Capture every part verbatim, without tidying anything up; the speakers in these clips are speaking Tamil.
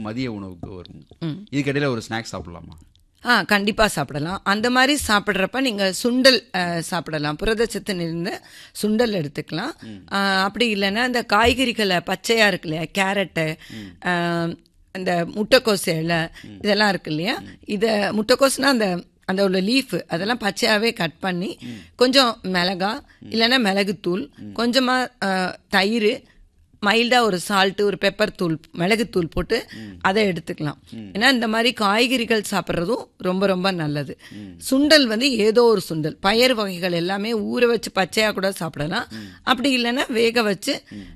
மதிய உணவுக்கு வரும். இதுக்கிடையில ஒரு ஸ்நாக்ஸ் சாப்பிடலாமா? ஆ கண்டிப்பாக சாப்பிடலாம். அந்த மாதிரி சாப்பிட்றப்ப நீங்கள் சுண்டல் சாப்பிடலாம். புரதச்சத்து நிறைந்த சுண்டல் எடுத்துக்கலாம். அப்படி இல்லைன்னா இந்த காய்கறிகளை பச்சையாக இருக்கு இல்லையா, கேரட்டு, இந்த முட்டைக்கோஸ் இலை இதெல்லாம் இருக்கு இல்லையா, இதை முட்டைக்கோஸ்னால் அந்த அந்த உள்ள லீஃபு அதெல்லாம் பச்சையாகவே கட் பண்ணி கொஞ்சம் மிளகா இல்லைன்னா மிளகுத்தூள், கொஞ்சமாக தயிர், மைல்டாக ஒரு சால்ட்டு, ஒரு பெப்பர் தூள், மிளகுத்தூள் போட்டு அதை எடுத்துக்கலாம். ஏன்னா இந்த மாதிரி காய்கறிகள் சாப்பிட்றதும் ரொம்ப ரொம்ப நல்லது. சுண்டல் வந்து ஏதோ ஒரு சுண்டல், பயறு வகைகள் எல்லாமே ஊற வச்சு பச்சையாக கூட சாப்பிடலாம். அப்படி இல்லைன்னா வேக வச்சு,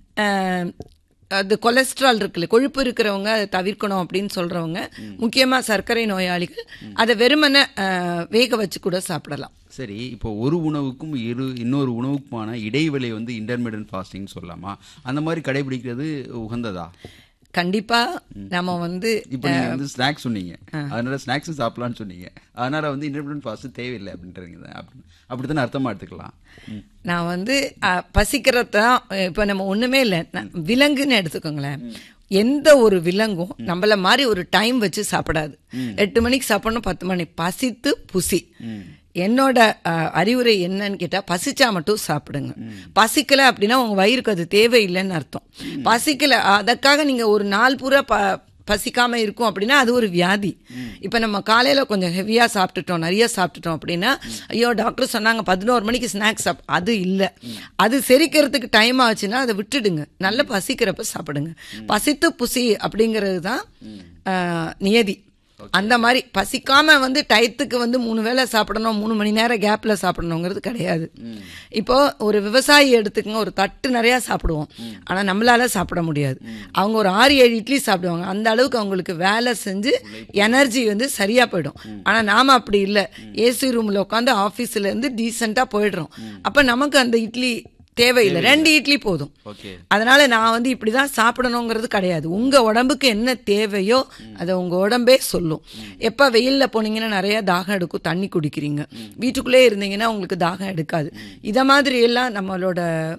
அது கொலஸ்ட்ரால் இருக்குல்ல, கொழுப்பு இருக்கிறவங்க அதை தவிர்க்கணும் அப்படின்னு சொல்கிறவங்க, முக்கியமாக சர்க்கரை நோயாளிகள், அதை வெறுமனை வேக வச்சு கூட சாப்பிடலாம். சரி, இப்போ ஒரு உணவுக்கும் இரு இன்னொரு உணவுக்குமான இடைவெளி வந்து இன்டர்மீடியன்ட் ஃபாஸ்டிங் சொல்லலாமா? அந்த மாதிரி கடைபிடிக்கிறது உகந்ததா? கண்டிப்பா. நம்ம வந்து இப்போ நீங்க வந்து ஸ்நாக்ஸ் சொன்னீங்க, அதனால ஸ்நாக்ஸ் சாப்பிடலாம்னு சொன்னீங்க, அதனால வந்து இன்டர்மீடியன்ட் ஃபாஸ்ட் தேவையில்லை அப்படின்றீங்க. அப்படி அப்படித்தானே அர்த்தமா எடுத்துக்கலாம். நான் வந்து பசிக்கிறதான் இப்போ நம்ம ஒண்ணுமே இல்லை, விலங்குன்னு எடுத்துக்கோங்களேன். எந்த ஒரு விலங்கும் நம்மள மாதிரி ஒரு டைம் வச்சு சாப்பிடாது. எட்டு மணிக்கு சாப்பிடணும், பத்து மணி பசித்து புசி. என்னோட அறிவுரை என்னன்னு கேட்டா, பசிச்சா மட்டும் சாப்பிடுங்க. பசிக்கல அப்படின்னா உங்க வயிறுக்கு அது தேவையில்லைன்னு அர்த்தம். பசிக்கல அதற்காக நீங்க ஒரு நாள் பூரா ப பசிக்காம இருக்கும் அப்படின்னா அது ஒரு வியாதி. இப்ப நம்ம காலையில கொஞ்சம் ஹெவியா சாப்பிட்டுட்டோம், நிறைய சாப்பிட்டுட்டோம் அப்படின்னா, ஐயோ டாக்டர் சொன்னாங்க பதினோரு மணிக்கு ஸ்நாக்ஸ் சாப், அது இல்லை. அது செரிக்கிறதுக்கு டைம் ஆச்சுன்னா அதை விட்டுடுங்க, நல்ல பசிக்கிறப்ப சாப்பிடுங்க. பசித்து புசி அப்படிங்கிறது தான் நியதி. அந்த மாதிரி பசிக்காம வந்து டயத்துக்கு வந்து மூணு வேளை சாப்பிடணும், மூணு மணி நேரம் கேப்ல சாப்பிடணுங்கிறது கிடையாது. இப்போ ஒரு விவசாயி எடுத்துக்கங்க, ஒரு தட்டு நிறைய சாப்பிடுவோம், ஆனா நம்மளால சாப்பிட முடியாது. அவங்க ஒரு ஆறு ஏழு இட்லி சாப்பிடுவாங்க, அந்த அளவுக்கு அவங்களுக்கு வேலை செஞ்சு எனர்ஜி வந்து சரியா போயிடும். ஆனா நாம அப்படி இல்லை, ஏசி ரூம்ல உட்காந்து ஆபீஸ்ல இருந்து டீசெண்டா போயிடுறோம். அப்ப நமக்கு அந்த இட்லி தேவையில்லை, ரெண்டு இட்லி போதும். அதனால நான் வந்து இப்படிதான் சாப்பிடணுங்கிறது கிடையாது. உங்க உடம்புக்கு என்ன தேவையோ அதை உங்க உடம்பே சொல்லும். எப்ப வெயில்ல போனீங்கன்னா நிறைய தாகம் எடுக்கும், தண்ணி குடிக்கிறீங்க. வீட்டுக்குள்ளே இருந்தீங்கன்னா உங்களுக்கு தாகம் எடுக்காது. இத மாதிரி எல்லாம் நம்மளோட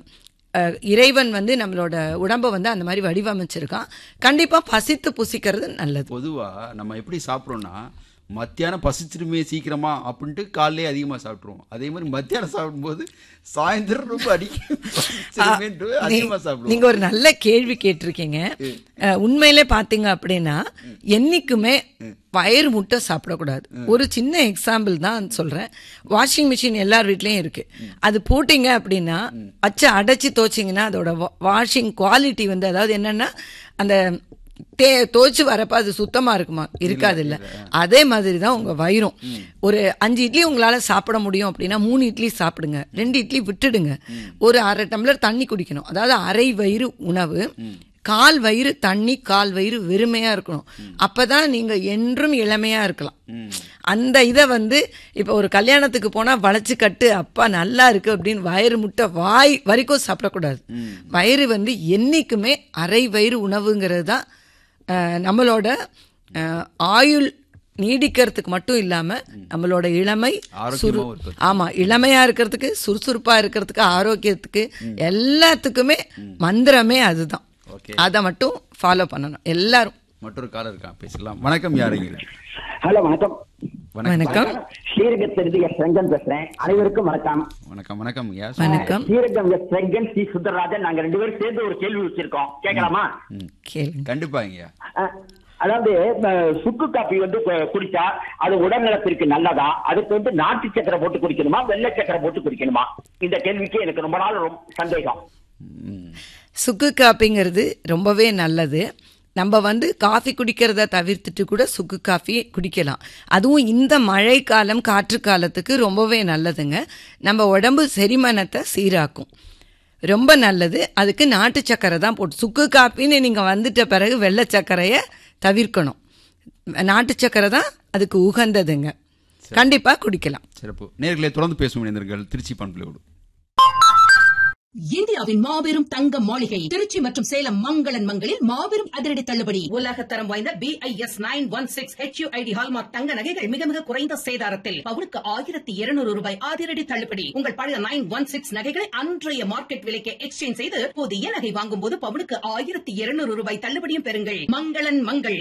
இறைவன் வந்து நம்மளோட உடம்பை வந்து அந்த மாதிரி வடிவமைச்சிருக்கான். கண்டிப்பா பசித்து புசிக்கிறது நல்லது. பொதுவா நம்ம எப்படி சாப்பிட்றோம்னா, மத்தியானம் பசிச்சிருமே சீக்கிரமா அப்படின்ட்டு காலையிலே அதிகமாக சாப்பிட்ருவோம். அதே மாதிரி மத்தியானம் சாப்பிடும்போது சாயந்தரம் ரொம்ப அதிகமாக சாப்பிடுவோம். நீங்க ஒரு நல்ல கேள்வி கேட்டிருக்கீங்க. உண்மையிலே பாத்தீங்க அப்படின்னா என்னைக்குமே வயிறு முட்டை சாப்பிடக்கூடாது. ஒரு சின்ன எக்ஸாம்பிள் தான் சொல்றேன். வாஷிங் மிஷின் எல்லார் வீட்லயும் இருக்கு. அது போட்டீங்க அப்படின்னா வச்சு அடைச்சி தோச்சிங்கன்னா அதோட வாஷிங் குவாலிட்டி வந்து, அதாவது என்னன்னா அந்த தே தோச்சு வரப்ப அது சுத்தமா இருக்குமா? இருக்காது இல்ல. அதே மாதிரிதான் உங்க வயிறும். ஒரு அஞ்சு இட்லி உங்களால சாப்பிட முடியும் அப்படின்னா மூணு இட்லி சாப்பிடுங்க, ரெண்டு இட்லி விட்டுடுங்க. ஒரு அரை டம்ளர் தண்ணி குடிக்கணும். அதாவது அரை வயிறு உணவு, கால் வயிறு தண்ணி, கால் வயிறு வெறுமையா இருக்கணும். அப்பதான் நீங்க என்றும் இளமையா இருக்கலாம். அந்த இதை வந்து இப்ப ஒரு கல்யாணத்துக்கு போனா வளைச்சு கட்டு, அப்பா நல்லா இருக்கு அப்படின்னு வயிறு முட்டை வாய் வரைக்கும் சாப்பிடக்கூடாது. வயிறு வந்து என்னைக்குமே அரை வயிறு உணவுங்கிறது தான் நம்மளோட ஆயுள் நீடிக்கிறதுக்கு மட்டும் இல்லாம நம்மளோட இளமை சுறு ஆமா இளமையா இருக்கிறதுக்கு, சுறுசுறுப்பா இருக்கிறதுக்கு, ஆரோக்கியத்துக்கு, எல்லாத்துக்குமே மந்திரமே அதுதான். அதை மட்டும் ஃபாலோ பண்ணணும் எல்லாரும். மற்றொரு காலர் இருக்கா, பேசலாம். வணக்கம், யாருங்க? ஹலோ, வணக்கம். வணக்கம். ஸ்ரீரங்கத்திலிருந்து எஸ் ரங்கன் பேசுறேன். அனைவருக்கும் வணக்கம். வணக்கம். வணக்கம். வணக்கம். Srirangam S Rangan, C Sundararajan. நாங்க ரெண்டு பேரும் சேர்ந்து ஒரு கேள்வி வச்சிருக்கோம், கேட்கலாமா? கண்டிப்பா. அதாவது சுக்கு காப்பி வந்து குடிச்சா அது உடல் நலத்திற்கு நல்லதா? அதுக்கு வந்து நாட்டு சக்கரை போட்டு குடிக்கணுமா, வெள்ளை சக்கரை போட்டு குடிக்கணுமா? இந்த கேள்விக்கு எனக்கு ரொம்ப நாள் சந்தேகம். சுக்கு காப்பிங்கிறது ரொம்பவே நல்லது. நம்ம வந்து காஃபி குடிக்கிறத தவிர்த்துட்டு கூட சுக்கு காஃபி குடிக்கலாம். அதுவும் இந்த மழை காலம், காற்று காலத்துக்கு ரொம்பவே நல்லதுங்க. நம்ம உடம்பு செரிமானத்தை சீராக்கும், ரொம்ப நல்லது. அதுக்கு நாட்டு சக்கரை தான் போட்டு, சுக்கு காப்பின்னு நீங்கள் வந்துட்ட பிறகு வெள்ளை சக்கரையை தவிர்க்கணும். நாட்டு சக்கரை தான் அதுக்கு உகந்ததுங்க. கண்டிப்பாக குடிக்கலாம். சிறப்பு. நேர்களை தொடர்ந்து பேசும் இணைந்தர்கள் திருச்சி பண்பலையோடு. இந்தியாவின் மாபெரும் தங்க மாளிகை திருச்சி மற்றும் சேலம் மங்களன் மங்களில் மாபெரும் அதிரடி தள்ளுபடி. உலக தரம் வாய்ந்த B I S nine one six H you I D hallmark தங்க நகைகள் மிக மிக குறைந்த சேதாரத்தில் பவுனுக்கு ஆயிரத்தி இருநூறு ரூபாய் அதிரடி தள்ளுபடி. உங்கள் பழைய நைன் ஒன் சிக்ஸ் நகைகளை அன்றைய மார்க்கெட் விலைக்கு எக்ஸ்சேஞ்ச் செய்து புதிய நகை வாங்கும் போது பவுனுக்கு ஆயிரத்தி இருநூறு ரூபாய் தள்ளுபடியும் பெறுங்கள். மங்களன் மங்கள்